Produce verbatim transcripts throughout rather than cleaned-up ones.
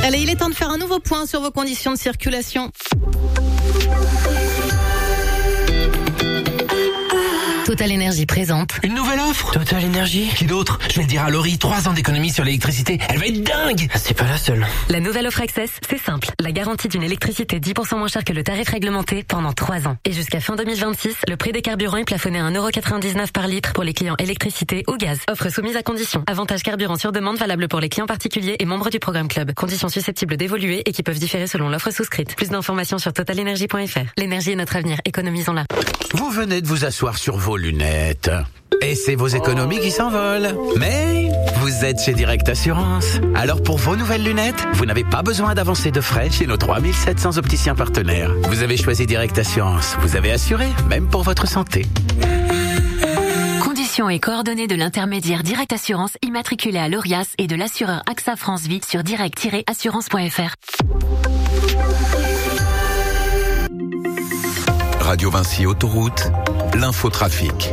Allez, il est temps de faire un nouveau point sur vos conditions de circulation. Total Énergie présente. Une nouvelle offre Total Énergie. Qui d'autre? Je vais le dire à Laurie, trois ans d'économie sur l'électricité. Elle va être dingue. C'est pas la seule. La nouvelle offre Access, c'est simple. La garantie d'une électricité dix pour cent moins chère que le tarif réglementé pendant trois ans. Et jusqu'à fin deux mille vingt-six, le prix des carburants est plafonné à un euro quatre-vingt-dix-neuf par litre pour les clients électricité ou gaz. Offre soumise à conditions. Avantage carburant sur demande valable pour les clients particuliers et membres du programme Club. Conditions susceptibles d'évoluer et qui peuvent différer selon l'offre souscrite. Plus d'informations sur total énergie point f r. L'énergie est notre avenir, économisons-la. Vous venez de vous asseoir sur vos lunettes. Et c'est vos économies qui s'envolent. Mais vous êtes chez Direct Assurance. Alors pour vos nouvelles lunettes, vous n'avez pas besoin d'avancer de frais chez nos trois mille sept cents opticiens partenaires. Vous avez choisi Direct Assurance. Vous avez assuré, même pour votre santé. Conditions et coordonnées de l'intermédiaire Direct Assurance immatriculé à l'Orias et de l'assureur AXA France Vie sur direct tiret assurance point f r. Radio Vinci Autoroute, l'infotrafic.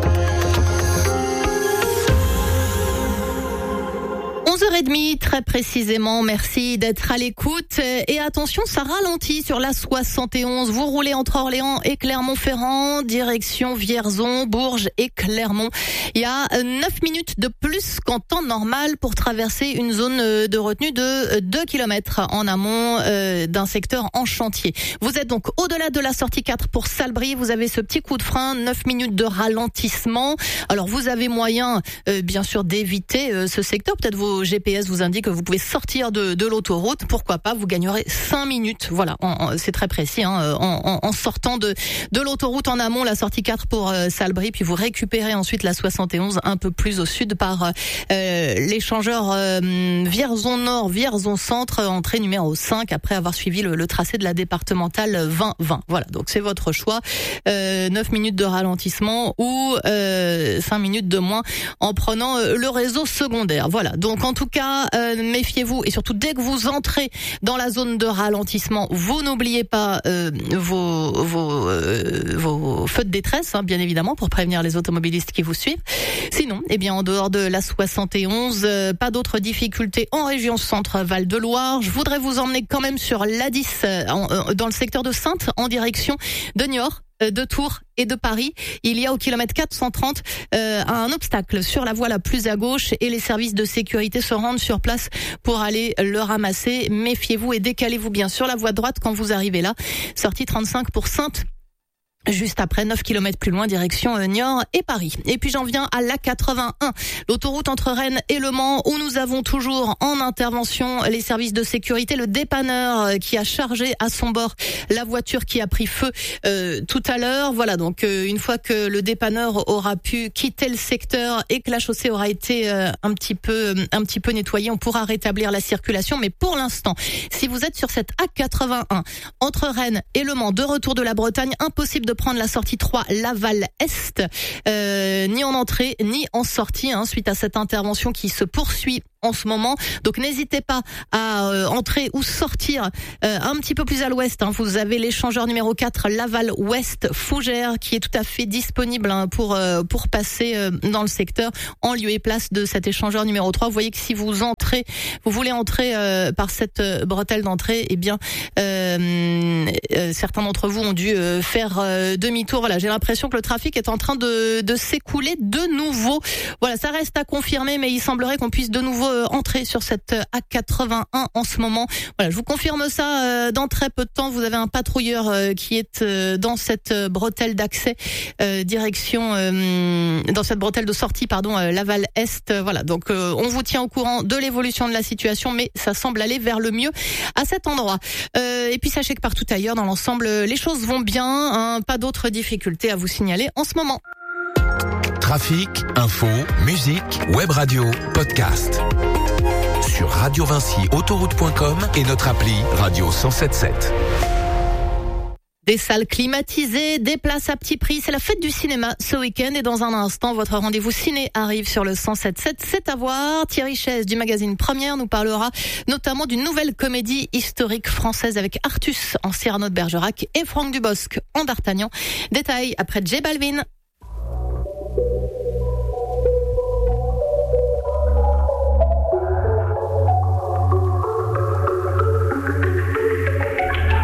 onze heures trente, très précisément. Merci d'être à l'écoute. Et attention, ça ralentit sur la soixante et onze. Vous roulez entre Orléans et Clermont-Ferrand, direction Vierzon, Bourges et Clermont. Il y a neuf minutes de plus qu'en temps normal pour traverser une zone de retenue de deux kilomètres en amont euh, d'un secteur en chantier. Vous êtes donc au-delà de la sortie quatre pour Salbris. Vous avez ce petit coup de frein, neuf minutes de ralentissement. Alors vous avez moyen, euh, bien sûr, d'éviter euh, ce secteur. Peut-être vos G P S vous indique que vous pouvez sortir de, de l'autoroute. Pourquoi pas, vous gagnerez cinq minutes. Voilà, en, en, c'est très précis, hein, en, en, en sortant de, de l'autoroute en amont, la sortie quatre pour euh, Salbris, puis vous récupérez ensuite la soixante et onze un peu plus au sud par euh, l'échangeur euh, Vierzon Nord, Vierzon Centre, entrée numéro cinq, après avoir suivi le, le tracé de la départementale vingt vingt. Voilà, donc c'est votre choix. Euh, neuf minutes de ralentissement ou euh, cinq minutes de moins en prenant euh, le réseau secondaire. Voilà, donc en tout cas, euh, méfiez-vous et surtout dès que vous entrez dans la zone de ralentissement, vous n'oubliez pas euh, vos, vos, euh, vos feux de détresse, hein, bien évidemment, pour prévenir les automobilistes qui vous suivent. Sinon, eh bien, en dehors de la soixante et onze, euh, pas d'autres difficultés en région centre Val-de-Loire. Je voudrais vous emmener quand même sur l'A dix euh, euh, dans le secteur de Saintes en direction de Niort, de Tours et de Paris. Il y a au kilomètre quatre cent trente euh, un obstacle sur la voie la plus à gauche et les services de sécurité se rendent sur place pour aller le ramasser. Méfiez-vous et décalez-vous bien sur la voie droite quand vous arrivez là. Sortie trente-cinq pour Saintes. Juste après, neuf kilomètres plus loin, direction euh, Niort et Paris. Et puis j'en viens à l'A quatre-vingt-un, l'autoroute entre Rennes et Le Mans, où nous avons toujours en intervention les services de sécurité, le dépanneur euh, qui a chargé à son bord la voiture qui a pris feu euh, tout à l'heure. Voilà, donc euh, une fois que le dépanneur aura pu quitter le secteur et que la chaussée aura été euh, un petit peu un petit peu nettoyée, on pourra rétablir la circulation. Mais pour l'instant, si vous êtes sur cette A quatre-vingt-un entre Rennes et Le Mans, de retour de la Bretagne, impossible de de prendre la sortie trois Laval Est, euh, ni en entrée ni en sortie, hein, suite à cette intervention qui se poursuit en ce moment. Donc n'hésitez pas à euh, entrer ou sortir euh, un petit peu plus à l'ouest, hein. Vous avez l'échangeur numéro quatre Laval Ouest Fougères qui est tout à fait disponible, hein, pour euh, pour passer euh, dans le secteur en lieu et place de cet échangeur numéro trois. Vous voyez que si vous entrez, vous voulez entrer euh, par cette euh, bretelle d'entrée, eh bien euh, euh, certains d'entre vous ont dû euh, faire euh, demi-tour. Voilà, j'ai l'impression que le trafic est en train de de s'écouler de nouveau. Voilà, ça reste à confirmer, mais il semblerait qu'on puisse de nouveau entrer sur cette A quatre-vingt-un en ce moment. Voilà, je vous confirme ça euh, dans très peu de temps. Vous avez un patrouilleur euh, qui est euh, dans cette bretelle d'accès euh, direction euh, dans cette bretelle de sortie pardon euh, Laval Est. Voilà, donc euh, on vous tient au courant de l'évolution de la situation, mais ça semble aller vers le mieux à cet endroit. Euh, et puis sachez que partout ailleurs dans l'ensemble les choses vont bien, hein, pas d'autres difficultés à vous signaler en ce moment. Trafic, info, musique, web radio, podcast. Sur radio vinci autoroute point com et notre appli Radio cent sept sept. Des salles climatisées, des places à petit prix, c'est la fête du cinéma ce week-end et dans un instant, votre rendez-vous ciné arrive sur le cent sept sept. C'est à voir. Thierry Chaise du magazine Première nous parlera notamment d'une nouvelle comédie historique française avec Artus en Cyrano de Bergerac et Franck Dubosc en D'Artagnan. Détail après J Balvin.